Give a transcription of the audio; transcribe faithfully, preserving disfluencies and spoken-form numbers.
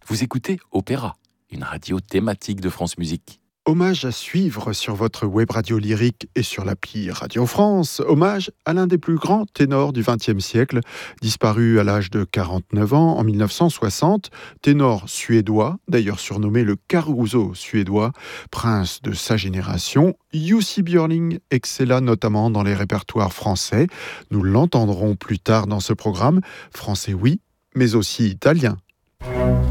Vous écoutez Opéra, une radio thématique de France Musique. Hommage à suivre sur votre web radio lyrique et sur l'appli Radio France. Hommage à l'un des plus grands ténors du vingtième siècle, disparu à l'âge de quarante-neuf ans en mille neuf cent soixante. Ténor suédois, d'ailleurs surnommé le Caruso suédois, prince de sa génération. Jussi Björling excella notamment dans les répertoires français. Nous l'entendrons plus tard dans ce programme. Français oui, mais aussi italien.